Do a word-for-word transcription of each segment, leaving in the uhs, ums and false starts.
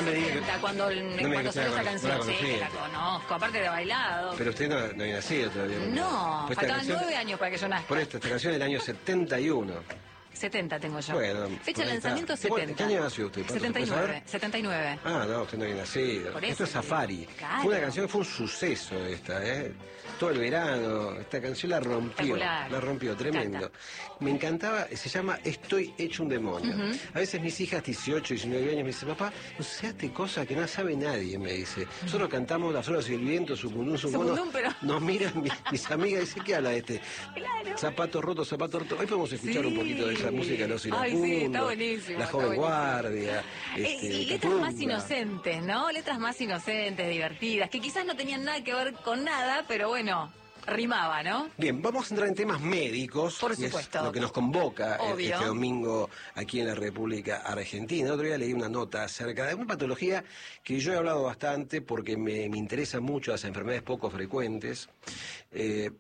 me diga que... Cuando, no me cuando diga que salió esa la- canción, no la sí, que la conocía. conozco, aparte de bailado. Pero usted no, no había nacido todavía. No, Pues esta faltaban canción- nueve años para que yo nazca. Por esto, esta canción es del año setenta y uno. setenta tengo yo. Bueno, Fecha de por ahí está. lanzamiento ¿Qué- setenta. ¿Qué año nació usted? ¿Puedo setenta y nueve. saber? setenta y nueve. Ah, no, usted no había nacido. Por Esto eso es Safari. claro. Fue una canción que fue un suceso esta, ¿eh? Todo el verano, esta canción la rompió. Espectacular. La rompió, tremendo. Me encantaba, se llama Estoy hecho un demonio. Ujú. A veces mis hijas, dieciocho, diecinueve años, me dicen, papá, no seaste cosas que no sabe nadie, me dice. Nosotros cantamos Las olas y el viento, Sucundún, Sucundún. Sucundún, pero- Nos miran mis, mis amigas y dicen, ¿qué habla de este? Claro. Zapatos rotos, zapatos rotos. Hoy podemos escuchar Sí. un poquito de esa música, Los Ay, sí, está Iracundos, buenísimo, La está Joven buenísimo. Guardia. Eh, este, y letras Catumba. más inocentes, ¿no? Letras más inocentes, divertidas, que quizás no tenían nada que ver con nada, pero bueno, rimaba, ¿no? Bien, vamos a entrar en temas médicos. Por que es supuesto. lo que nos convoca eh, Obvio. este domingo aquí en la República Argentina. Otro día leí una nota acerca de una patología que yo he hablado bastante porque me, me interesa mucho las enfermedades poco frecuentes. Eh,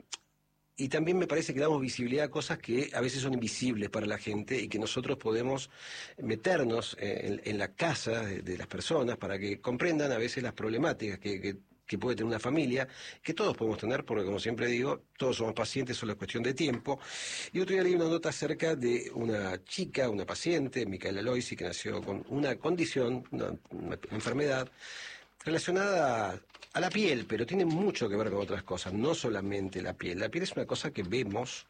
Y también me parece que damos visibilidad a cosas que a veces son invisibles para la gente y que nosotros podemos meternos en, en la casa de, de las personas para que comprendan a veces las problemáticas que, que, que puede tener una familia, que todos podemos tener, porque como siempre digo, todos somos pacientes, solo es cuestión de tiempo. Y otro día leí una nota acerca de una chica, una paciente, Micaela Loisi, que nació con una condición, una, una enfermedad, relacionada a, a la piel, pero tiene mucho que ver con otras cosas, no solamente la piel. La piel es una cosa que vemos,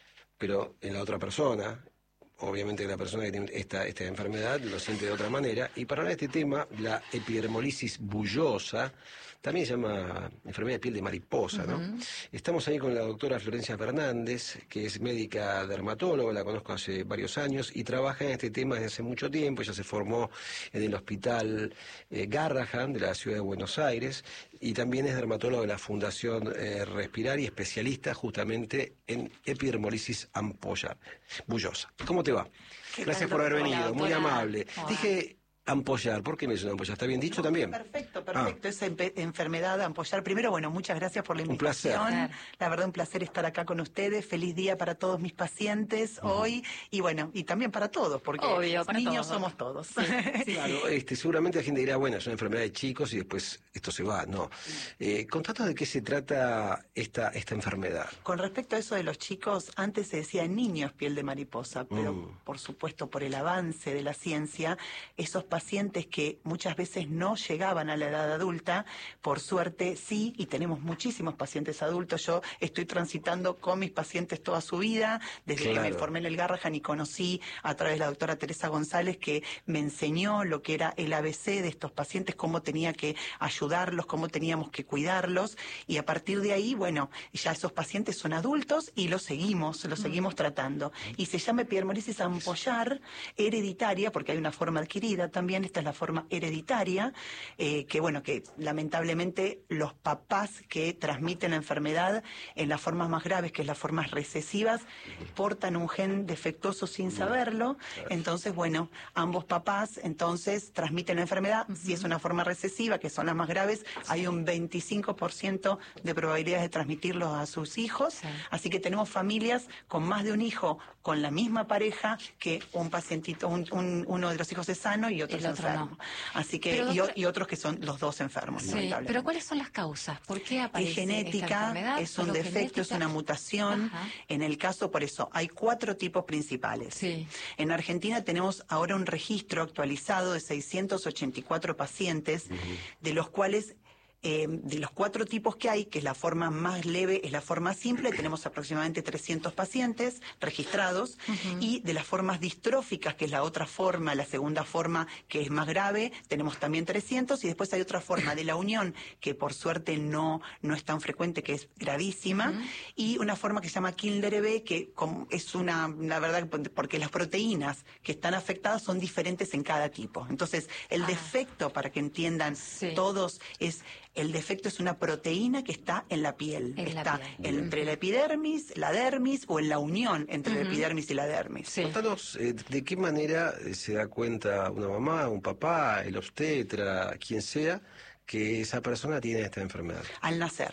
pero en la otra persona, obviamente la persona que tiene esta, esta enfermedad lo siente de otra manera. Y para hablar de este tema, la epidermolisis bullosa, también se llama enfermedad de piel de mariposa, ¿no? Uh-huh. Estamos ahí con la doctora Florencia Fernández, que es médica dermatóloga, la conozco hace varios años, y trabaja en este tema desde hace mucho tiempo. Ella se formó en el hospital eh, Garrahan de la ciudad de Buenos Aires, y también es dermatóloga de la Fundación eh, Respirar y especialista justamente en epidermolisis ampollar, bullosa. ¿Cómo te va? Gracias por haber venido, Hola, muy amable. Hola. Dije ampollar, ¿por qué me suena ampollar? ¿Está bien dicho No, también? Perfecto, perfecto. Ah. Esa enfermedad, ampollar. Primero, bueno, muchas gracias por la invitación. Un placer. La verdad, un placer estar acá con ustedes. Feliz día para todos mis pacientes uh-huh. hoy. Y bueno, y también para todos, porque Obvio, para niños todos. somos todos. Sí, sí. Claro, este, seguramente la gente dirá, bueno, es una enfermedad de chicos y después esto se va. No. Eh, contanos de qué se trata esta, esta enfermedad. Con respecto a eso de los chicos, antes se decía niños piel de mariposa, pero mm. por supuesto por el avance de la ciencia, esos pacientes que muchas veces no llegaban a la edad adulta, por suerte sí, y tenemos muchísimos pacientes adultos. Yo estoy transitando con mis pacientes toda su vida, desde claro. que me formé en el Garrahan y conocí a través de la doctora Teresa González, que me enseñó lo que era el A B C de estos pacientes, cómo tenía que ayudarlos, cómo teníamos que cuidarlos, y a partir de ahí, bueno, ya esos pacientes son adultos y los seguimos, los seguimos tratando. Y se llama epidermolisis ampollar hereditaria, porque hay una forma adquirida también, esta es la forma hereditaria, eh, que bueno, que lamentablemente los papás que transmiten la enfermedad en las formas más graves, que es las formas recesivas, portan un gen defectuoso sin saberlo. Entonces, bueno, ambos papás entonces transmiten la enfermedad. Uh-huh. Si es una forma recesiva, que son las más graves, hay un veinticinco por ciento de probabilidades de transmitirlo a sus hijos. Sí. Así que tenemos familias con más de un hijo con la misma pareja, que un pacientito, un, un, uno de los hijos es sano y otro es enfermo. No. Así que, pero, doctora, y, y otros que son los dos enfermos. Sí, pero ¿cuáles son las causas? ¿Por qué aparece es genética, esta enfermedad? Es un defecto, genética? Es una mutación. Ajá. En el caso, por eso, hay cuatro tipos principales. Sí. En Argentina tenemos ahora un registro actualizado de seiscientos ochenta y cuatro pacientes, uh-huh. de los cuales... Eh, de los cuatro tipos que hay, que es la forma más leve, es la forma simple, tenemos aproximadamente trescientos pacientes registrados, uh-huh. y de las formas distróficas, que es la otra forma, la segunda forma que es más grave, tenemos también trescientos, y después hay otra forma de la unión, que por suerte no, no es tan frecuente, que es gravísima, uh-huh. y una forma que se llama Kinder-B, que es una, la verdad, porque las proteínas que están afectadas son diferentes en cada tipo. Entonces, el ah. defecto, para que entiendan sí. todos, es... El defecto es una proteína que está en la piel. En está la piel. entre la epidermis, la dermis, o en la unión entre uh-huh. la epidermis y la dermis. Sí. Contanos, eh, ¿de qué manera se da cuenta una mamá, un papá, el obstetra, quien sea, que esa persona tiene esta enfermedad? Al nacer.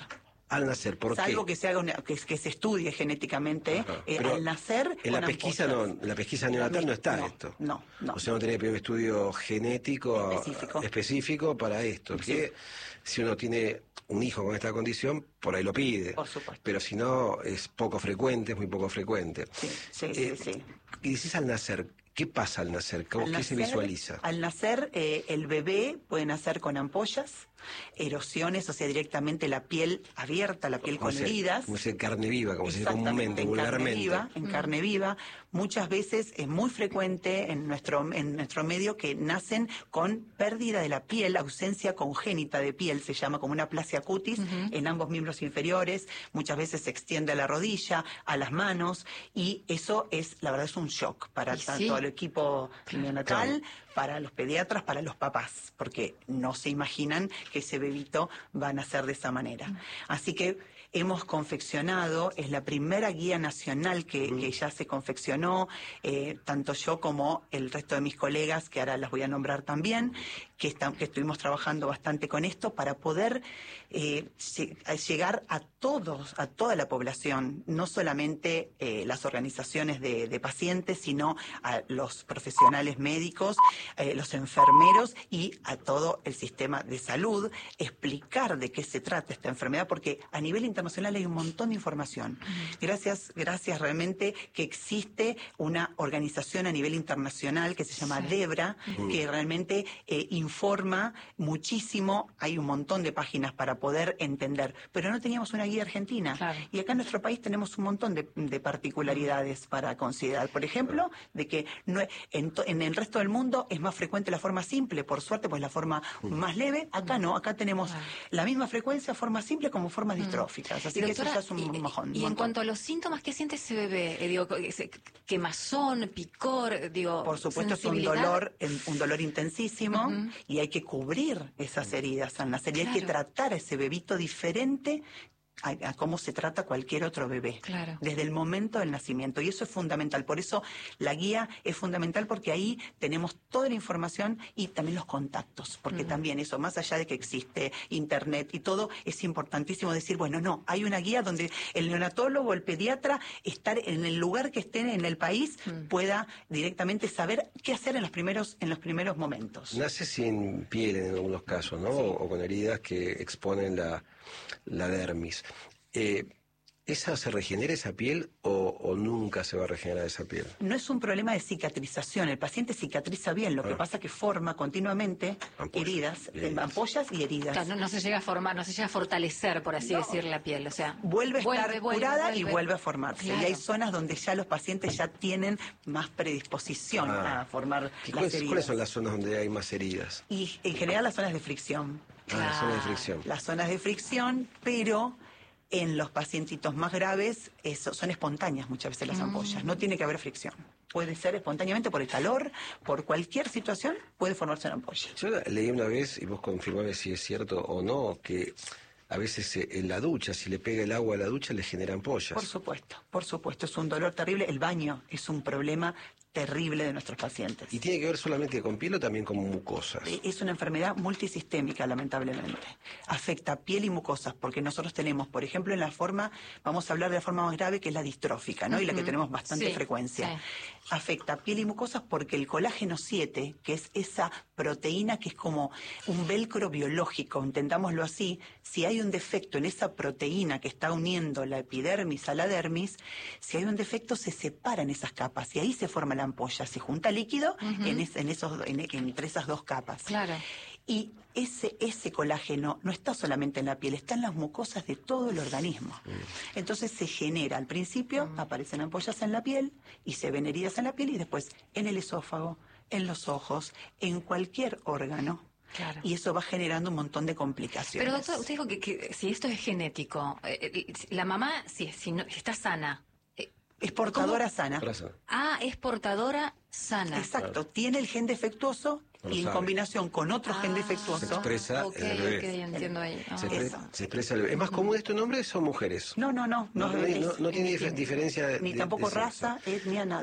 Al nacer, ¿por qué? Salvo que se haga una, que, que se estudie genéticamente, eh, al nacer. En la pesquisa no, en la pesquisa neonatal no está no, esto. No, no. O sea, no tiene un estudio genético específico, específico para esto. Que sí. Si uno tiene un hijo con esta condición, por ahí lo pide. Por supuesto. Pero si no, es poco frecuente, es muy poco frecuente. Sí, sí, eh, sí, sí. Y decís al nacer, ¿qué pasa al nacer? ¿Cómo, al ¿Qué nacer, se visualiza? Al nacer, eh, el bebé puede nacer con ampollas, erosiones, o sea, directamente la piel abierta, la piel como con se, heridas. Como se carne viva, como se dice comúnmente, en vulgarmente. Carne viva, en mm. carne viva. Muchas veces es muy frecuente en nuestro, en nuestro medio que nacen con pérdida de la piel, ausencia congénita de piel, se llama como una aplasia cutis, uh-huh. en ambos miembros inferiores. Muchas veces se extiende a la rodilla, a las manos, y eso es, la verdad, es un shock para y tanto sí. el equipo neonatal, claro. para los pediatras, para los papás, porque no se imaginan que ese bebito va a nacer de esa manera. Mm. Así que hemos confeccionado, es la primera guía nacional que, mm. que ya se confeccionó, eh, tanto yo como el resto de mis colegas, que ahora las voy a nombrar también, que, están, que estuvimos trabajando bastante con esto para poder eh, llegar a todos, a toda la población, no solamente eh, las organizaciones de, de pacientes, sino a los profesionales médicos, eh, los enfermeros y a todo el sistema de salud, explicar de qué se trata esta enfermedad, porque a nivel internacional hay un montón de información. Gracias, gracias realmente que existe una organización a nivel internacional que se llama sí. DEBRA, uh-huh. que realmente eh, informa muchísimo, hay un montón de páginas para poder entender, pero no teníamos una guía argentina. Claro. Y acá en nuestro país tenemos un montón de, de particularidades uh-huh. para considerar. Por ejemplo, de que no, en, to, en el resto del mundo es más frecuente la forma simple, por suerte, pues la forma uh-huh. más leve. Acá no, acá tenemos uh-huh. la misma frecuencia, forma simple como formas uh-huh. distróficas. Así y que doctora, eso ya es un y, mojón. Y en cuanto a los síntomas, ¿qué siente ese bebé? Eh, digo, quemazón, picor, digo, por supuesto es un dolor, un dolor intensísimo uh-huh. y hay que cubrir esas heridas al nacer y claro. hay que tratar a ese bebito diferente A, a cómo se trata cualquier otro bebé, claro. desde el momento del nacimiento, y eso es fundamental. Por eso la guía es fundamental, porque ahí tenemos toda la información y también los contactos, porque uh-huh. también eso, más allá de que existe internet y todo, es importantísimo decir, bueno, no, hay una guía donde el neonatólogo, el pediatra, estar en el lugar que esté en el país, uh-huh. pueda directamente saber qué hacer en los primeros, en los primeros momentos. Nace sin piel en algunos casos, ¿no? Sí. O, o con heridas que exponen la la dermis. Eh, ¿Esa se regenera esa piel o, o nunca se va a regenerar esa piel? No es un problema de cicatrización, el paciente cicatriza bien, lo ah. que pasa es que forma continuamente ampollas, heridas, heridas. ampollas y heridas. Claro, no, no se llega a formar, no se llega a fortalecer, por así no. decir, la piel, o sea... Vuelve a vuelve, estar vuelve, curada vuelve. y vuelve a formarse. Claro. Y hay zonas donde ya los pacientes ya tienen más predisposición ah. a formar las ¿Cuáles, heridas. ¿Cuáles son las zonas donde hay más heridas? Y en general las zonas de fricción. Ah, las zonas de fricción. Las zonas de fricción, pero en los pacientitos más graves eso, son espontáneas muchas veces las ampollas. No tiene que haber fricción. Puede ser espontáneamente por el calor, por cualquier situación, puede formarse una ampolla. Yo leí una vez, y vos confirmame si es cierto o no, que a veces en la ducha, si le pega el agua a la ducha, le genera ampollas. Por supuesto, por supuesto. Es un dolor terrible. El baño es un problema terrible de nuestros pacientes. ¿Y tiene que ver solamente con piel o también con mucosas? Es una enfermedad multisistémica, lamentablemente. Afecta piel y mucosas, porque nosotros tenemos, por ejemplo, en la forma, vamos a hablar de la forma más grave, que es la distrófica, ¿no? Uh-huh. Y la que tenemos bastante sí, frecuencia. Sí. Afecta piel y mucosas porque el colágeno siete, que es esa proteína que es como un velcro biológico, entendámoslo así, si hay un defecto en esa proteína que está uniendo la epidermis a la dermis, si hay un defecto se separan esas capas y ahí se forma la ampolla, se junta líquido uh-huh. en, es, en esos, en, entre esas dos capas. Claro. Y ese, ese colágeno no está solamente en la piel, está en las mucosas de todo el organismo. Mm. Entonces se genera, al principio mm. aparecen ampollas en la piel y se ven heridas en la piel y después en el esófago, en los ojos, en cualquier órgano. Claro. Y eso va generando un montón de complicaciones. Pero doctor, usted dijo que, que si esto es genético, eh, la mamá, si, si, no, si está sana... Es portadora ¿Cómo? sana. Ah, es portadora sana. Exacto, claro. Tiene el gen defectuoso no y en sabe. combinación con otro ah, gen defectuoso. Se expresa okay, el bebé. Okay, entiendo ahí. Oh. Se, expre se expresa el bebé. ¿Es más común este nombre o son mujeres? No, no, no. No, no, no, es, no, no tiene dif diferencia. Ni de, tampoco de raza, etnia, nada.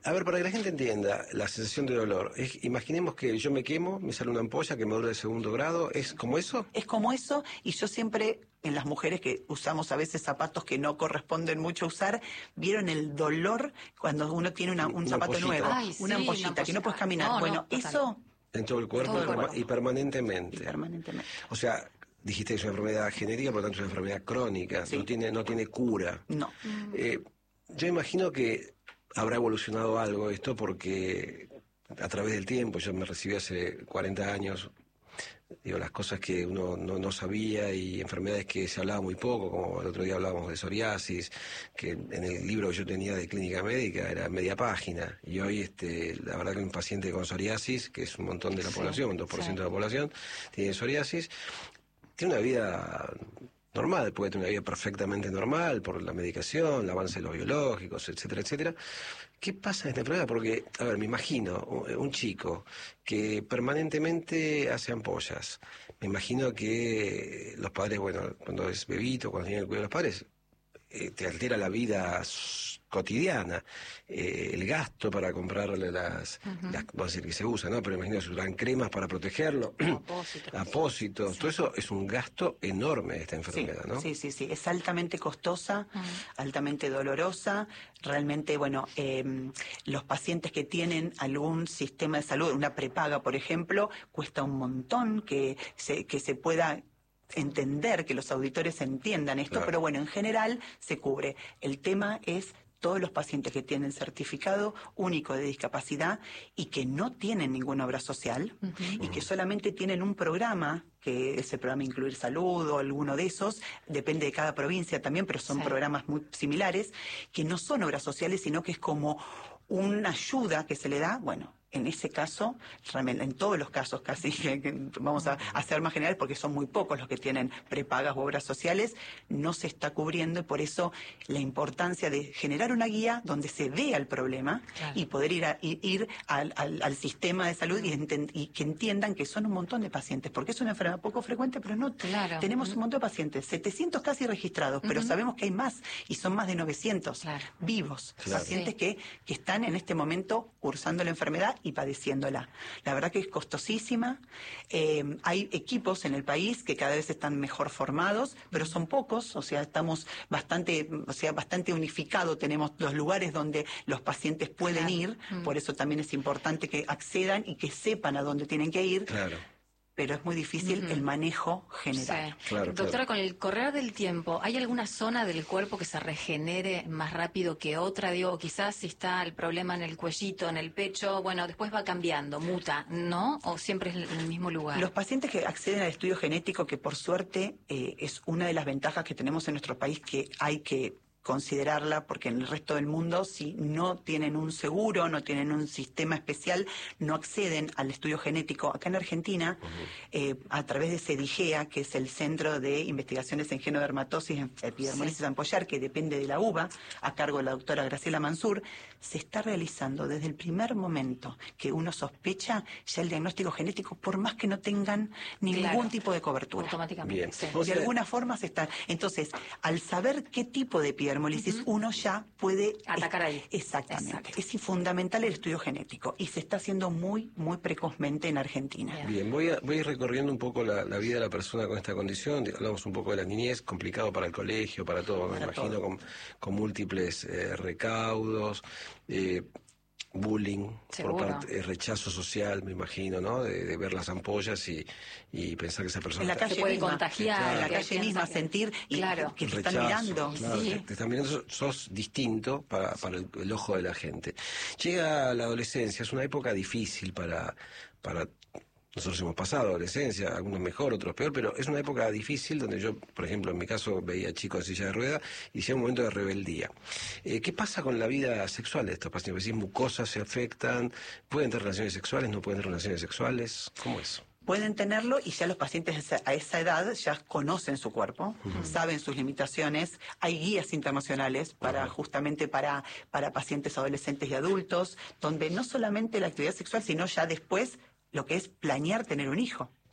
A ver, para que la gente entienda la sensación de dolor, es, imaginemos que yo me quemo, me sale una ampolla que me duele de segundo grado, ¿es como eso? Es como eso, y yo siempre, en las mujeres que usamos a veces zapatos que no corresponden mucho usar, vieron el dolor cuando uno tiene una, un Una zapato ampollita. nuevo, Ay, sí, una una ampollita, que no ampollita. puedes caminar. No, bueno, no, total. eso En todo el cuerpo, Todo el perma- cuerpo. y permanentemente. y permanentemente. O sea, dijiste que es una enfermedad genética, por lo tanto es una enfermedad crónica, Sí. no tiene, no tiene cura. No. Eh, yo imagino que habrá evolucionado algo esto porque a través del tiempo, yo me recibí hace cuarenta años, digo, las cosas que uno no, no sabía y enfermedades que se hablaba muy poco, como el otro día hablábamos de psoriasis, que en el libro que yo tenía de clínica médica era media página, y hoy este, la verdad que un paciente con psoriasis, que es un montón de la Sí, población, un dos por ciento sí. de la población, tiene psoriasis, tiene una vida normal, puede tener una vida perfectamente normal por la medicación, el avance de los biológicos, etcétera, etcétera. ¿Qué pasa en esta enfermedad? Porque, a ver, me imagino un, un chico que permanentemente hace ampollas. Me imagino que los padres, bueno, cuando es bebito, cuando tiene el cuidado de los padres, eh, te altera la vida s- cotidiana, eh, el gasto para comprarle las, las, vamos a decir que se usa, ¿no? Pero imagino que se usan cremas para protegerlo, Apósitos. apósitos, todo eso es un gasto enorme esta Sí, enfermedad, ¿no? sí, sí, sí. Es altamente costosa, Mm. altamente dolorosa. Realmente, bueno, eh, los pacientes que tienen algún sistema de salud, una prepaga, por ejemplo, cuesta un montón que se, que se pueda entender, que los auditores entiendan esto, Claro. pero bueno, en general se cubre. El tema es todos los pacientes que tienen certificado único de discapacidad y que no tienen ninguna obra social y que solamente tienen un programa, que ese programa Incluir Salud o alguno de esos, depende de cada provincia también, pero son Sí. programas muy similares, que no son obras sociales, sino que es como una ayuda que se le da, bueno, en ese caso, realmente, en todos los casos casi, que- que vamos a hacer más general porque son muy pocos los que tienen prepagas u obras sociales, no se está cubriendo y por eso la importancia de generar una guía donde se vea el problema Claro. y poder ir, a- ir, ir al, al- al sistema de salud y, enten- y que entiendan que son un montón de pacientes, porque es una enfermedad poco frecuente, pero no, Claro. tenemos un montón de pacientes, setecientos casi registrados, pero sabemos que hay más y son más de novecientos Claro. vivos, Claro. pacientes Sí. que, que están en este momento cursando la enfermedad y padeciéndola. La verdad que es costosísima. Eh, hay equipos en el país que cada vez están mejor formados, pero son pocos, o sea, estamos bastante, o sea, bastante unificado. Tenemos los lugares donde los pacientes pueden Claro. ir, Mm. por eso también es importante que accedan y que sepan a dónde tienen que ir, Claro. pero es muy difícil Ujú. el manejo general. Sí. Claro, Doctora, claro. con el correr del tiempo, ¿hay alguna zona del cuerpo que se regenere más rápido que otra? Digo, quizás si está el problema en el cuellito, en el pecho, bueno, después va cambiando, muta, ¿no? ¿O siempre es en el mismo lugar? Los pacientes que acceden al estudio genético, que por suerte eh, es una de las ventajas que tenemos en nuestro país, que hay que considerarla, porque en el resto del mundo, si no tienen un seguro, no tienen un sistema especial, no acceden al estudio genético. Acá en Argentina, eh, a través de CEDIGEA, que es el Centro de Investigaciones en Genodermatosis, en Epidermolisis Sí. ampollar, que depende de la UBA, a cargo de la doctora Graciela Mansur, se está realizando desde el primer momento que uno sospecha ya el diagnóstico genético, por más que no tengan ningún Claro. tipo de cobertura. Automáticamente. Bien. Sí. O De sea- alguna forma se está. Entonces, al saber qué tipo de epidermolisis, uno ya puede Atacar ahí. Exactamente. Exacto. Es fundamental el estudio genético y se está haciendo muy, muy precozmente en Argentina. Bien. Bien, voy a, voy a ir recorriendo un poco la, la vida de la persona con esta condición. Hablamos un poco de la niñez, complicado para el colegio, para todo, me Para imagino, todo. con, con múltiples eh, recaudos, eh, bullying, Seguro. por parte, eh, rechazo social, me imagino, ¿no? De, de ver las ampollas y, y pensar que esa persona En la está- calle Se puede misma. contagiar, En la que calle piensa misma que- sentir y Claro. que te rechazo, están mirando. claro, Sí. te, te están mirando, sos, sos distinto para, para el, el ojo de la gente. Llega la adolescencia, es una época difícil para, para nosotros hemos pasado adolescencia, algunos mejor, otros peor, pero es una época difícil donde yo, por ejemplo, en mi caso veía chicos en silla de ruedas y llega un momento de rebeldía. Eh, ¿Qué pasa con la vida sexual de estos pacientes? ¿Decís mucosas se afectan? ¿Pueden tener relaciones sexuales? ¿No pueden tener relaciones sexuales? ¿Cómo es? Pueden tenerlo y ya los pacientes a esa- a esa edad ya conocen su cuerpo, saben sus limitaciones. Hay guías internacionales para Ajá. justamente para, para pacientes adolescentes y adultos, donde no solamente la actividad sexual, sino ya después lo que es planear tener un hijo.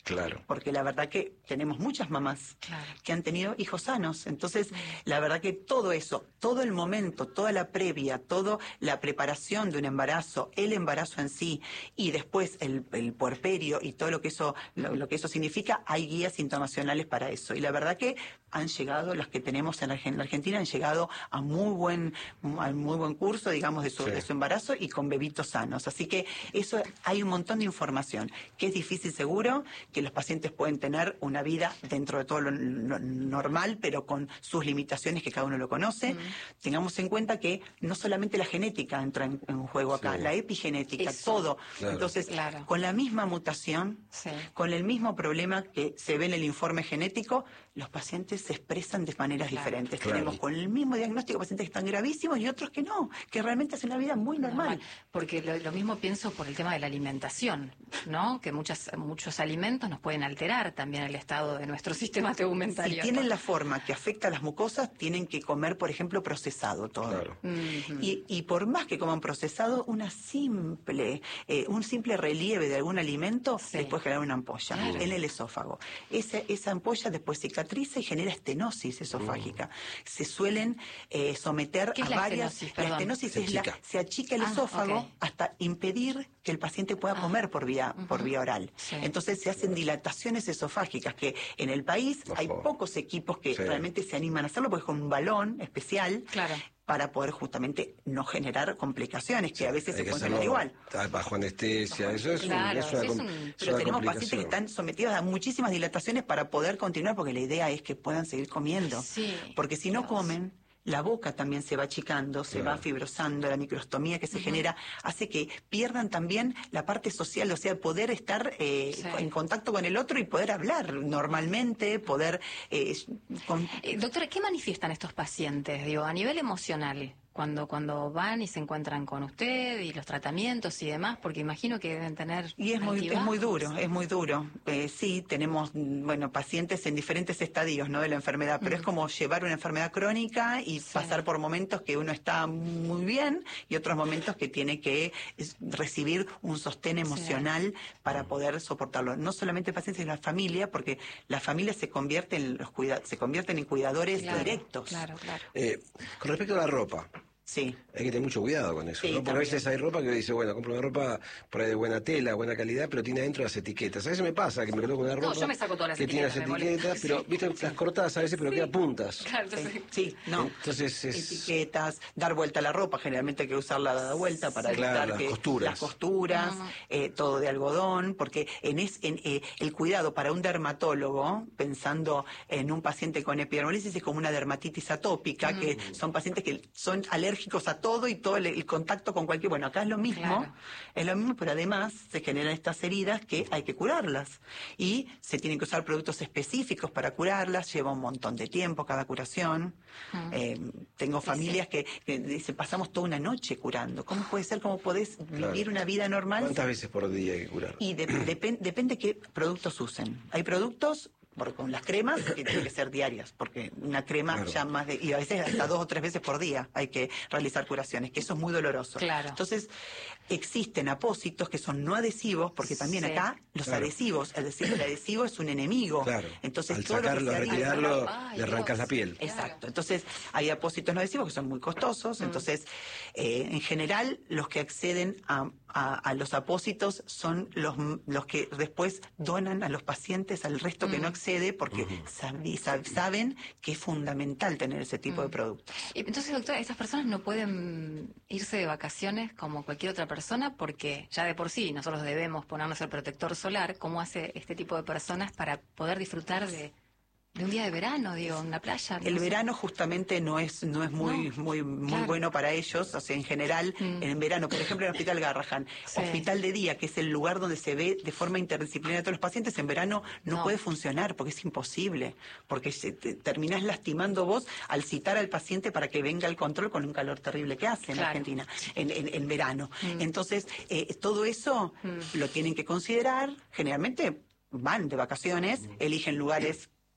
Claro. Porque la verdad que tenemos muchas mamás Claro. que han tenido hijos sanos. Entonces, la verdad que todo eso, todo el momento, toda la previa, toda la preparación de un embarazo, el embarazo en sí, y después el, el puerperio y todo lo que eso, lo, lo que eso significa, hay guías internacionales para eso. Y la verdad que han llegado, las que tenemos en la, en la Argentina, han llegado a muy buen, a muy buen curso, digamos, de su, Sí. de su embarazo y con bebitos sanos. Así que eso, hay un montón de información, que es difícil seguro, que los pacientes pueden tener una vida dentro de todo lo, lo normal, pero con sus limitaciones que cada uno lo conoce. Mm. Tengamos en cuenta que no solamente la genética entra en, en juego acá, sí. la epigenética, eso. todo. Claro. Entonces, claro. con la misma mutación, sí. con el mismo problema que se ve en el informe genético, los pacientes se expresan de maneras claro. diferentes. Claro. Tenemos con el mismo diagnóstico pacientes que están gravísimos y otros que no, que realmente hacen una vida muy normal. normal. Porque lo, lo mismo pienso por el tema de la alimentación, ¿no? Que muchas, muchos alimentos nos pueden alterar también el estado de nuestro sistema tegumentario. Si tienen la forma que afecta a las mucosas, tienen que comer, por ejemplo, procesado todo. Claro. Uh-huh. y, y por más que coman procesado, una simple, eh, un simple relieve de algún alimento sí. les puede generar una ampolla claro. en el esófago. Esa, esa ampolla después cicatriza y genera estenosis esofágica. Uh-huh. Se suelen eh, someter ¿Qué a es la varias... Estenosis, la estenosis se es la, se achica el ah, esófago okay. hasta impedir que el paciente pueda ah. comer por vía, uh-huh. por vía oral. Sí. Entonces se hacen dilataciones esofágicas que en el país Ojo. hay pocos equipos que sí. realmente se animan a hacerlo porque es con un balón especial claro. para poder justamente no generar complicaciones que sí, a veces se pueden tener igual. Bajo anestesia, eso es, claro, un, es una, sí, es un... Pero tenemos pacientes que están sometidos a muchísimas dilataciones para poder continuar porque la idea es que puedan seguir comiendo. Sí, porque si no Dios. comen... La boca también se va achicando, se claro. va fibrosando, la microstomía que se uh-huh. genera hace que pierdan también la parte social, o sea, poder estar eh, sí. en contacto con el otro y poder hablar normalmente, poder... Eh, con... eh, doctora, ¿qué manifiestan estos pacientes, digo, a nivel emocional? Cuando, cuando van y se encuentran con usted y los tratamientos y demás, porque imagino que deben tener y es muy es muy duro, es muy duro. Eh, sí, tenemos bueno pacientes en diferentes estadios, ¿no? de la enfermedad, pero mm. es como llevar una enfermedad crónica y sí. pasar por momentos que uno está muy bien y otros momentos que tiene que recibir un sostén emocional sí. para poder soportarlo. No solamente el paciente, sino la familia, porque la familia se convierte en los cuida se convierten en cuidadores claro, directos. Claro, claro. Eh, con respecto a la ropa. Sí. Hay que tener mucho cuidado con eso, sí, ¿no? Porque a veces hay ropa que dice, bueno, compro una ropa por ahí de buena tela, buena calidad, pero tiene adentro las etiquetas. A veces me pasa que me coloco una ropa no, yo me saco todas las que etiquetas, tiene las etiquetas, pero sí. viste las cortadas a veces, pero sí. queda puntas. Claro, entonces, sí, no. Entonces es... etiquetas, dar vuelta a la ropa, generalmente hay que usarla dada vuelta para sí, evitar claro, las que costuras, las costuras, uh-huh. eh, todo de algodón, porque en, es, en eh, el cuidado para un dermatólogo, pensando en un paciente con epidermolisis, es como una dermatitis atópica, uh-huh. que son pacientes que son alérgicos a todo y todo el, el contacto con cualquier... Bueno, acá es lo mismo, claro. es lo mismo, pero además se generan estas heridas que hay que curarlas. Y se tienen que usar productos específicos para curarlas, lleva un montón de tiempo cada curación. Uh-huh. Eh, tengo familias sí. que, que dicen, pasamos toda una noche curando. ¿Cómo puede ser? ¿Cómo podés claro. vivir una vida normal? ¿Cuántas veces por día hay que curar? Y de, depend, depende qué productos usen. Hay productos... Porque con las cremas que tienen que ser diarias, porque una crema claro. ya más de... Y a veces hasta dos o tres veces por día hay que realizar curaciones, que eso es muy doloroso. Claro. Entonces, existen apósitos que son no adhesivos, porque también sí. acá los claro. adhesivos, es decir, el adhesivo es un enemigo. Claro. Entonces, al todo sacarlo, lo que se retirarlo, Ay, le arrancas la piel. Exacto. Entonces, hay apósitos no adhesivos que son muy costosos. Mm. Entonces, eh, en general, los que acceden a, a, a los apósitos son los, los que después donan a los pacientes, al resto mm. que no accede, porque uh-huh. sab- sab- saben que es fundamental tener ese tipo mm. de productos. Entonces, doctora, esas personas no pueden irse de vacaciones como cualquier otra persona, porque ya de por sí nosotros debemos ponernos el protector solar. ¿Cómo hace este tipo de personas para poder disfrutar de... de un día de verano, digo, en la playa? El no sé. verano justamente no es no es muy no, muy muy claro. bueno para ellos, o sea, en general, mm. en verano, por ejemplo, en el Hospital Garrahan, sí. hospital de día, que es el lugar donde se ve de forma interdisciplinaria a todos los pacientes, en verano no, no. puede funcionar porque es imposible, porque se, te, terminás lastimando vos al citar al paciente para que venga al control con un calor terrible que hace en claro. Argentina, en, en, en verano. Mm. Entonces, eh, todo eso mm. lo tienen que considerar, generalmente van de vacaciones, eligen lugares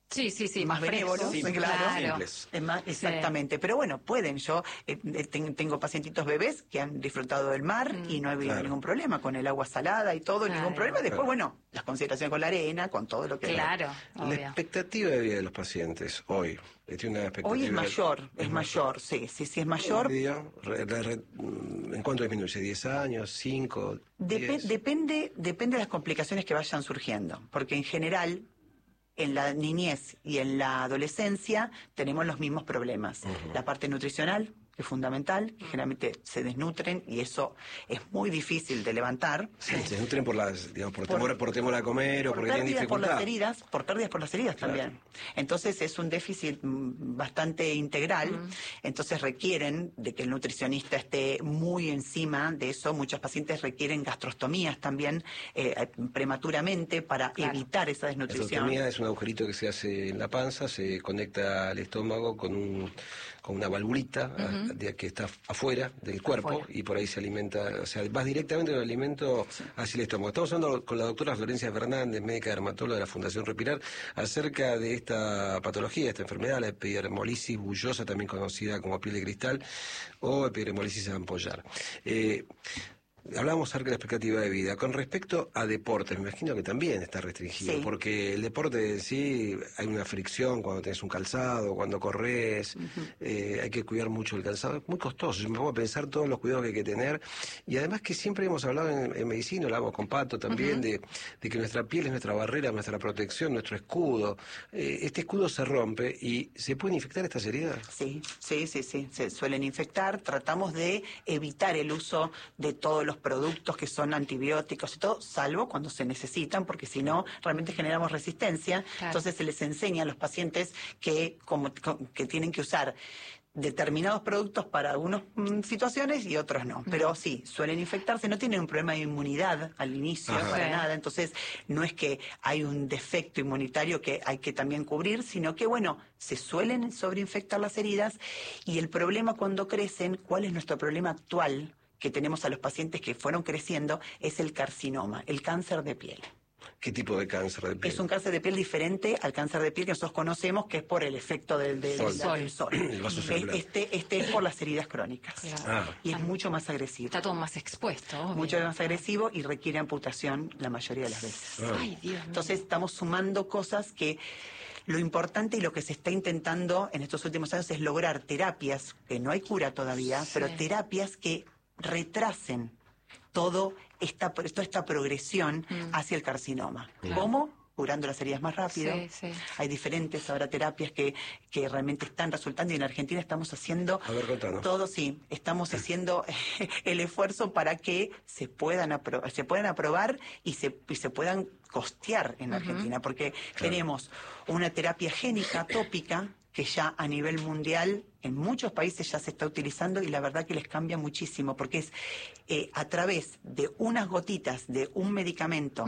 Sí, sí, sí, más benévolos, Simples, claro. simples. Es más, exactamente. Pero bueno, pueden. Yo eh, ten- tengo pacientitos bebés que han disfrutado del mar Mm. y no ha habido Claro. ningún problema con el agua salada y todo, Claro. ningún problema. Después, Claro. bueno, las consideraciones con la arena, con todo lo que... Claro, La obvio. expectativa de vida de los pacientes hoy, tiene una expectativa... Hoy es mayor, es mayor, sí, sí, sí, es mayor. Medio, re- re- re- ¿En cuánto disminuye? ¿diez años? ¿cinco? Depe- diez? depende, depende de las complicaciones que vayan surgiendo, porque en general en la niñez y en la adolescencia tenemos los mismos problemas. La parte nutricional, que es fundamental, que generalmente se desnutren y eso es muy difícil de levantar. Sí, se nutren por las, digamos, por, Por- temor, por temor a comer o Por porque tienen pérdidas por las dificultad. heridas, por pérdidas por las heridas Claro. también. Entonces es un déficit mm, bastante integral, entonces requieren de que el nutricionista esté muy encima de eso. Muchos pacientes requieren gastrostomías también eh, prematuramente para Claro. evitar esa La desnutrición. estomía es un agujerito que se hace en la panza, se conecta al estómago con un con una valvulita a- de- que está afuera del cuerpo Afuera. y por ahí se alimenta, o sea, vas directamente del alimento hacia el estómago. Estamos hablando con la doctora Florencia Fernández, médica dermatóloga de la Fundación Respirar, acerca de esta patología, esta enfermedad, la epidermolisis bullosa, también conocida como piel de cristal, o epidermolisis ampollar. Eh, Hablábamos acerca de la expectativa de vida. Con respecto a deportes, me imagino que también está restringido, Sí. porque el deporte en sí hay una fricción cuando tenés un calzado, cuando corres, eh, hay que cuidar mucho el calzado, es muy costoso. Yo me pongo a pensar todos los cuidados que hay que tener, y además que siempre hemos hablado en, en medicina, hablamos con Pato también, de, de que nuestra piel es nuestra barrera, nuestra protección, nuestro escudo. Eh, este escudo se rompe y ¿se pueden infectar estas heridas? Sí, sí, sí, sí, se suelen infectar. Tratamos de evitar el uso de todos los productos que son antibióticos y todo, salvo cuando se necesitan, porque si no, realmente generamos resistencia. Claro. Entonces se les enseña a los pacientes que, como, que tienen que usar determinados productos para algunas mm, situaciones y otros no. Pero sí, suelen infectarse, no tienen un problema de inmunidad al inicio, Ajá. para Sí. nada. Entonces, no es que hay un defecto inmunitario que hay que también cubrir, sino que, bueno, se suelen sobreinfectar las heridas y el problema cuando crecen, ¿cuál es nuestro problema actual que tenemos a los pacientes que fueron creciendo? Es el carcinoma, el cáncer de piel. ¿Qué tipo de cáncer de piel? Es un cáncer de piel diferente al cáncer de piel que nosotros conocemos, que es por el efecto del, del, Sol. del- del sol. El vaso celular. Este, este es por las heridas crónicas. Claro. Ah. Y es mucho más agresivo. Está todo más expuesto, obvio. Mucho más agresivo y requiere amputación la mayoría de las veces. Ah. Ay, Dios mío. Entonces estamos sumando cosas que lo importante y lo que se está intentando en estos últimos años es lograr terapias, que no hay cura todavía, Sí. pero terapias que retrasen todo esta, toda esta progresión hacia el carcinoma. Claro. ¿Cómo? Curando las heridas más rápido. Sí, sí. Hay diferentes ahora terapias que, que realmente están resultando y en Argentina estamos haciendo A ver, contanos. todo, sí, estamos haciendo el esfuerzo para que se puedan, apro- se puedan aprobar y se, y se puedan costear en Argentina, porque tenemos una terapia génica tópica que ya a nivel mundial en muchos países ya se está utilizando y la verdad que les cambia muchísimo, porque es eh, a través de unas gotitas de un medicamento,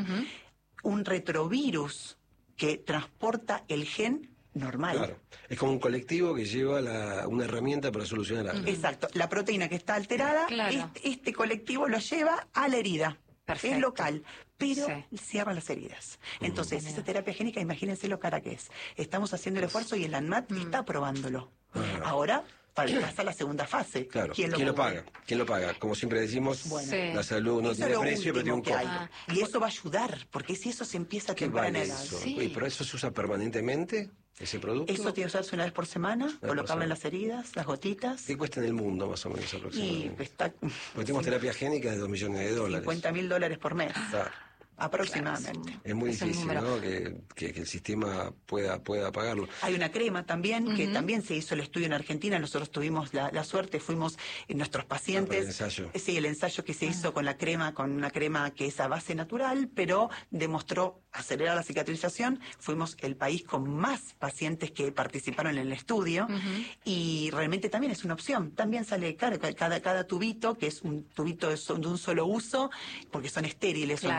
un retrovirus que transporta el gen normal. Claro. Es como un colectivo que lleva la- una herramienta para solucionar algo. Exacto, la proteína que está alterada, Claro. este, este colectivo lo lleva a la herida. Perfecto. Es local, pero Sí. cierra las heridas. Entonces, esa terapia génica, imagínense lo cara que es. Estamos haciendo el esfuerzo y el ANMAT está aprobándolo. Ahora pa- pasa la segunda fase. Claro. ¿Quién ¿Quién lo lo cubre? paga? ¿Quién lo paga? Como siempre decimos, Bueno. Sí. la salud no Eso tiene es lo precio, pero tiene un último que costo. hay. Ah. Y eso va a ayudar, porque si eso se empieza a ¿Qué temprana vale edad. eso? Sí. Oye, ¿pero eso se usa permanentemente, ese producto? Eso tiene que usarse una vez por semana, por colocarlo en semana. las heridas, las gotitas. ¿Qué cuesta en el mundo más o menos Y aproximadamente? está Porque tenemos terapia génica de dos millones de dólares. cincuenta mil dólares por mes, Claro. aproximadamente. Es muy Es un difícil, número. ¿no? Que, que- que el sistema pueda, pueda pagarlo. Hay una crema también, que también se hizo el estudio en Argentina. Nosotros tuvimos la, la suerte, fuimos eh, nuestros pacientes. Ah, para el ensayo. Eh, Sí, el ensayo que se hizo con la crema, con una crema que es a base natural, pero demostró acelerar la cicatrización. Fuimos el país con más pacientes que participaron en el estudio y realmente también es una opción. También sale caro, ca- cada, cada tubito, que es un tubito de, so- de un solo uso, porque son estériles, son Claro. tubitos estériles.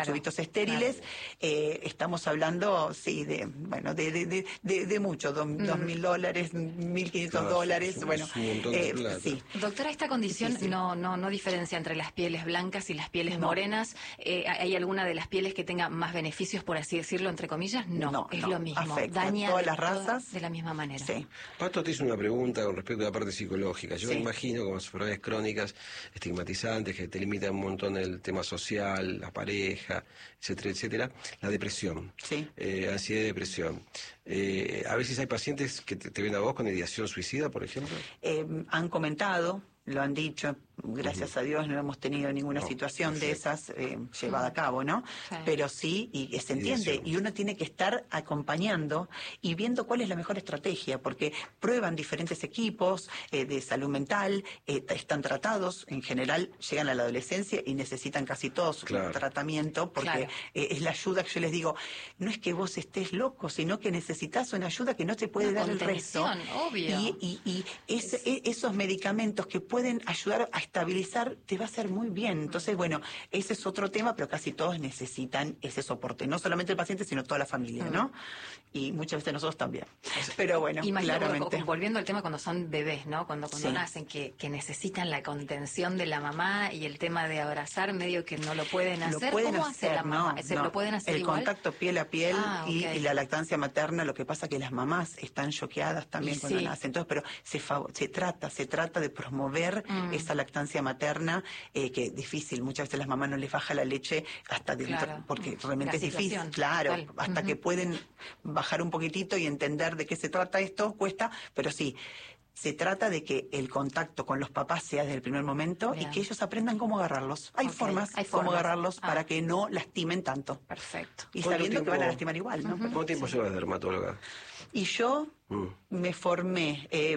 estériles, claro. eh, estamos hablando, sí, de bueno, de de, de, de, de mucho, dos mm. mil dólares, mil quinientos claro, dólares, es, bueno, es eh, sí. Doctora, esta condición sí, sí. no no no diferencia entre las pieles blancas y las pieles no. morenas. Eh, ¿Hay alguna de las pieles que tenga más beneficios, por así decirlo, entre comillas? No, no es no. lo mismo. Afecta Daña todas las razas de la misma manera. Sí. Pato te hizo una pregunta con respecto a la parte psicológica. Yo sí. me imagino como enfermedades crónicas estigmatizantes que te limitan un montón el tema social, la pareja, etcétera, etcétera, la depresión, sí. eh, ansiedad y depresión. Eh, a veces hay pacientes que te, te ven a vos con ideación suicida, por ejemplo. Eh, han comentado, lo han dicho, gracias uh-huh. a Dios no hemos tenido ninguna no, situación perfecto. de esas eh, llevada a cabo, ¿no? Sí. Pero sí, y, y se entiende, Ideación. y uno tiene que estar acompañando y viendo cuál es la mejor estrategia, porque prueban diferentes equipos eh, de salud mental, eh, están tratados, en general llegan a la adolescencia y necesitan casi todos claro. un tratamiento, porque claro. eh, es la ayuda que yo les digo, no es que vos estés loco, sino que necesitas una ayuda que no te puede una dar el resto. Obvio. Y, y, y es, es, esos medicamentos que pueden ayudar a estabilizar te va a hacer muy bien. Entonces, bueno, ese es otro tema, pero casi todos necesitan ese soporte. No solamente el paciente, sino toda la familia, ¿no? Y muchas veces nosotros también. Pero bueno, Imagino, claramente. Volviendo al tema cuando son bebés, ¿no? Cuando, cuando sí. nacen, que, que necesitan la contención de la mamá y el tema de abrazar, medio que no lo pueden hacer. Lo pueden ¿Cómo hacer, hace la mamá? no, ¿Se no. lo pueden hacer El igual? contacto piel a piel ah, y, okay. y la lactancia materna, lo que pasa que las mamás están choqueadas también y cuando sí. nacen. Entonces, pero se, se trata, se trata de promover mm. esa lactancia materna, eh, que es difícil. Muchas veces las mamás no les baja la leche hasta dentro, claro. porque realmente la es difícil. Claro, total. hasta uh-huh. que pueden bajar un poquitito y entender de qué se trata esto, cuesta, pero sí. Se trata de que el contacto con los papás sea desde el primer momento Bien. y que ellos aprendan cómo agarrarlos. Hay okay. formas Hay cómo formas. agarrarlos ah. para que no lastimen tanto. Perfecto. Y sabiendo tiempo, que van a lastimar igual, ¿no? Uh-huh. ¿Cuánto tiempo sí. llevas de dermatóloga? Y yo mm. me formé eh,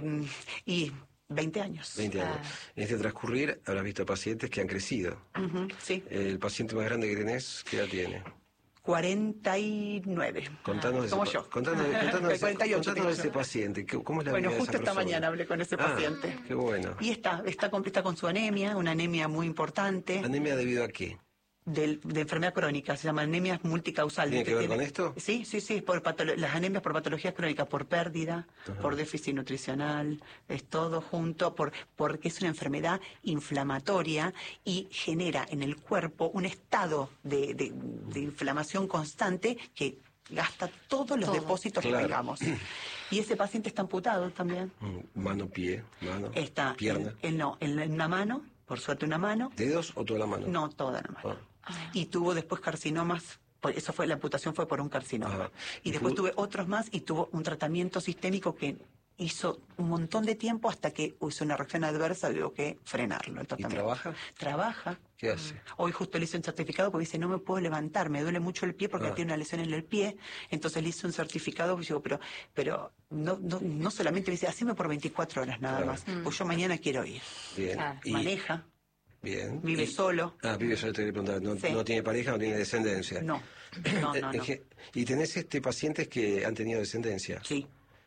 y veinte años. veinte años. Ah. En este transcurrir habrás visto pacientes que han crecido. Uh-huh. Sí. El paciente más grande que tenés, ¿qué edad tiene? cuarenta y nueve. Contanos, como ese, yo. Contanos, contanos, cuarenta y ocho, contanos de ese paciente. ¿Cómo es la bueno, vida de justo esa esta persona? mañana hablé con ese ah, paciente. Qué bueno. Y está, está completa con su anemia, una anemia muy importante. ¿Anemia debido a qué? De, de enfermedad crónica, se llama anemia multicausal. ¿Tiene que ver con esto? Sí, sí, sí, por patolo- las anemias por patologías crónicas, por pérdida, Ajá. por déficit nutricional, es todo junto, por porque es una enfermedad inflamatoria y genera en el cuerpo un estado de, de, de inflamación constante que gasta todos los todo. depósitos claro. que tengamos. Y ese paciente está amputado también. Mano, pie, mano, está, pierna. En, en, no, en, en una mano, por suerte una mano. ¿Dedos o toda la mano? No, toda la mano. Ah. Y tuvo después carcinomas, eso fue, la amputación fue por un carcinoma. Ajá. Y, y después tuve otros más y tuvo un tratamiento sistémico que hizo un montón de tiempo hasta que hizo una reacción adversa y tuvo que frenarlo. El ¿Y trabaja? Trabaja. ¿Qué hace? Hoy justo le hice un certificado porque dice, no me puedo levantar, me duele mucho el pie porque ah. tiene una lesión en el pie. Entonces le hice un certificado y digo, pero, pero no, no, no solamente me dice, haceme por veinticuatro horas nada claro. más, mm. pues yo mañana quiero ir. Bien. Claro. Y... Maneja. Bien. Vive y... solo. Ah, vive solo, te quería preguntar. No, sí. no tiene pareja, no tiene descendencia. No, no, no. no. ¿Y tenés este pacientes que han tenido descendencia? Sí.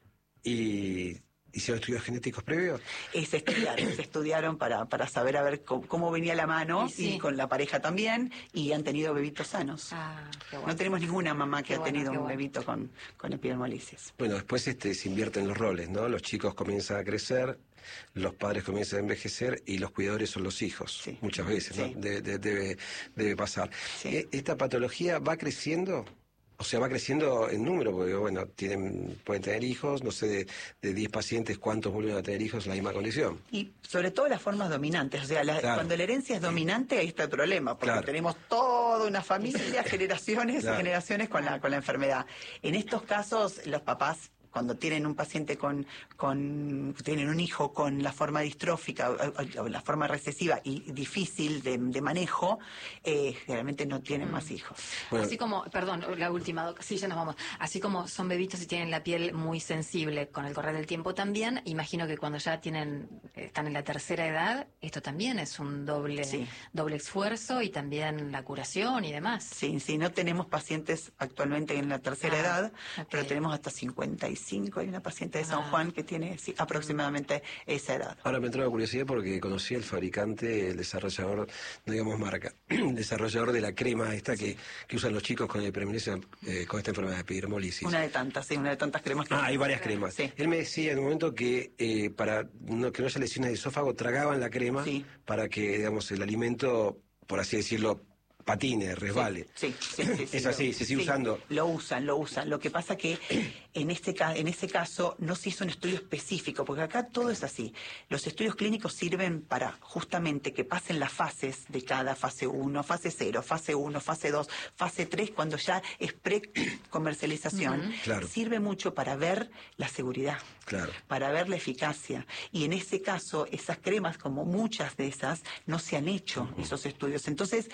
¿Y hicieron estudios genéticos previos? Eh, se estudiaron, se estudiaron para, para saber a ver cómo, cómo venía la mano y, sí. y con la pareja también, y han tenido bebitos sanos. Ah, qué bueno. No tenemos ninguna mamá que qué ha bueno, tenido un bueno. bebito con, con epidermolisis. Bueno, después este, se invierten los roles, ¿no? Los chicos comienzan a crecer, los padres comienzan a envejecer y los cuidadores son los hijos, sí. muchas veces, ¿no? Sí. De, de, debe, debe pasar. Sí. ¿Esta patología va creciendo? O sea, va creciendo en número, porque, bueno, tienen, pueden tener hijos, no sé, de, de diez pacientes, ¿cuántos vuelven a tener hijos en la misma condición? Y sobre todo las formas dominantes, o sea, la, claro. cuando la herencia es dominante, ahí está el problema, porque claro. tenemos toda una familia, generaciones claro. y generaciones con la, con la enfermedad. En estos casos, los papás, cuando tienen un paciente con, con tienen un hijo con la forma distrófica o, o la forma recesiva y difícil de, de manejo, eh, generalmente no tienen mm. más hijos. Bueno. Así como, perdón, la última, sí, ya nos vamos. Así como son bebitos y tienen la piel muy sensible con el correr del tiempo también, imagino que cuando ya tienen están en la tercera edad, esto también es un doble, sí. doble esfuerzo y también la curación y demás. Sí, sí, no tenemos pacientes actualmente en la tercera ah, edad, okay. pero tenemos hasta cincuenta y cinco, hay una paciente de San Ah. Juan que tiene sí, aproximadamente esa edad. Ahora me entró la curiosidad porque conocí al fabricante, el desarrollador, no digamos marca, el desarrollador de la crema esta que, que usan los chicos con, epidermolisis, eh, con esta enfermedad de epidermolisis. Una de tantas, sí, una de tantas cremas que Ah, hay varias cremas. Sí. Él me decía en un momento que eh, para no, que no haya lesiones de esófago tragaban la crema Sí. para que, digamos, el alimento, por así decirlo, patine, resbale. Sí, sí, sí, sí, Es así, lo- se sigue sí, usando. Lo usan, lo usan. Lo que pasa que en este ca- en ese caso no se hizo un estudio específico, porque acá todo es así. Los estudios clínicos sirven para justamente que pasen las fases de cada fase uno, fase cero, fase uno, fase dos, fase tres, cuando ya es pre-comercialización. Ujú. Claro. Sirve mucho para ver la seguridad. Claro. Para ver la eficacia. Y en ese caso, esas cremas, como muchas de esas, no se han hecho esos estudios. Entonces,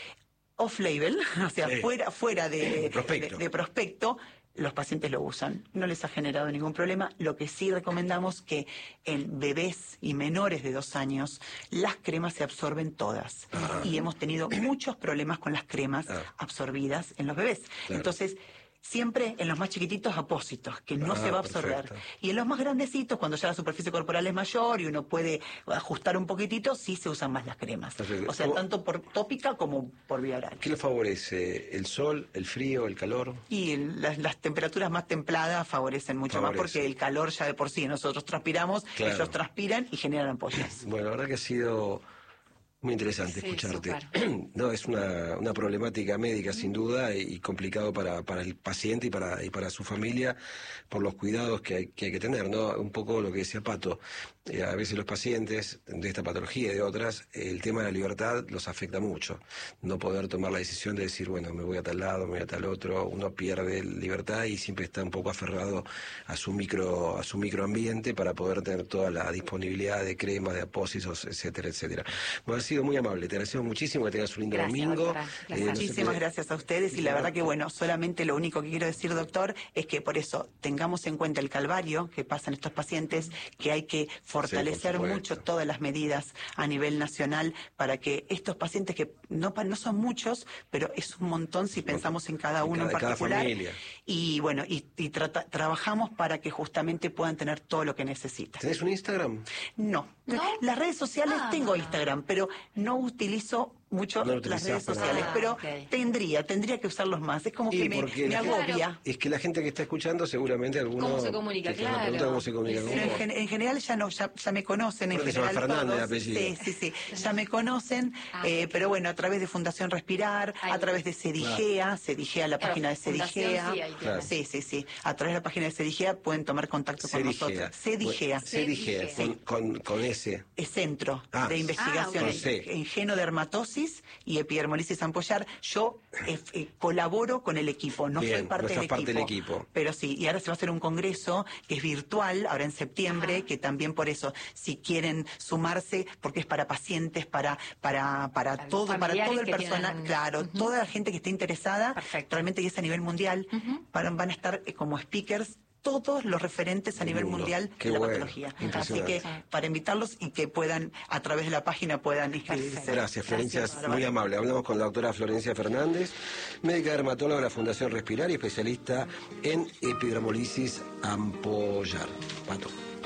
off-label, o sea, Sí. fuera, fuera de, Prospecto. de- de prospecto, los pacientes lo usan. No les ha generado ningún problema. Lo que sí recomendamos que en bebés y menores de dos años, las cremas se absorben todas. Ah. Y hemos tenido muchos problemas con las cremas Ah. absorbidas en los bebés. Claro. Entonces, siempre en los más chiquititos apósitos, que no Ah, se va a absorber. perfecto. Y en los más grandecitos, cuando ya la superficie corporal es mayor y uno puede ajustar un poquitito, sí se usan más las cremas. Perfecto. O sea, ¿Cómo- tanto por tópica como por vía oral. ¿Qué le favorece? ¿El sol, el frío, el calor? Y el- las, las temperaturas más templadas favorecen mucho Favorecen. más porque el calor ya de por sí nosotros transpiramos, Claro. ellos transpiran y generan ampollas. Bueno, la verdad que ha sido muy interesante Sí, escucharte. súper. No, es una, una problemática médica sin duda y, y complicado para, para el paciente y para, y para su familia por los cuidados que hay que, hay que tener, ¿no? Un poco lo que decía Pato, eh, a veces los pacientes de esta patología y de otras, eh, el tema de la libertad los afecta mucho. No poder tomar la decisión de decir, bueno, me voy a tal lado, me voy a tal otro, uno pierde libertad y siempre está un poco aferrado a su micro, a su microambiente para poder tener toda la disponibilidad de cremas, de apósitos, etcétera, etcétera. Bueno, ha sido muy amable, te agradecemos muchísimo, que tengas un lindo Gracias, domingo. doctora. Gracias. no sé Muchísimas qué- gracias a ustedes y la verdad que bueno, solamente lo único que quiero decir, doctor, es que por eso tengamos en cuenta el calvario que pasan estos pacientes, que hay que fortalecer supuesto. mucho todas las medidas a nivel nacional para que estos pacientes que no, pa- no son muchos, pero es un montón si pensamos en cada En uno cada- en cada particular. familia. Y bueno, y, y trata- trabajamos para que justamente puedan tener todo lo que necesitan. ¿Tenés un Instagram? No. ¿No? Las redes sociales Ah. tengo Instagram, pero no utilizo mucho No lo las utilizás redes para sociales, nada. pero Ah, ok. tendría, tendría que usarlos más. Es como Y que me, porque me la gente- agobia. Es que la gente que está escuchando seguramente alguno... ¿Cómo se comunica? que nos Claro. pregunta cómo se comunica con Pero en, vos. gen- en general ya no, ya, ya me conocen, en Creo que se llama general Fernández el todos. apellido. Sí, sí, sí, ya me conocen, Ah, eh, ok. pero bueno, a través de Fundación Respirar, Ahí. a través de Cedigea, Cedigea, la Claro, página de Fundación, Cedigea. sí, ahí Claro. Sí, sí, sí. A través de la página de Cedigea pueden tomar contacto con Cedigea. nosotros. Cedigea. Cedigea, con, con, con S. Es Centro Ah. de Investigación Ah, ok. en, C. en Genodermatosis y Epidermolisis Ampollar. Yo eh, eh, colaboro con el equipo, no Bien, soy parte, no del, sos parte equipo, del equipo. Pero sí, y ahora se va a hacer un congreso que es virtual, ahora en septiembre, que también por eso, si quieren sumarse, porque es para pacientes, para para para Para todo, para familiares todo el que personal, tienen- claro, Ujú. toda la gente que esté interesada, Perfecto. realmente que es a nivel mundial, Ujú. van, van a estar eh, como speakers todos los referentes a Del nivel mundo. mundial Qué de la bueno, patología. Así impresionante. que para invitarlos y que puedan, a través de la página, puedan inscribirse. Perfecto. Gracias, Florencia, Gracias, es muy amable. Hablamos con la doctora Florencia Fernández, médica dermatóloga de la Fundación Respirar y especialista en epidermolisis ampollar. Pato.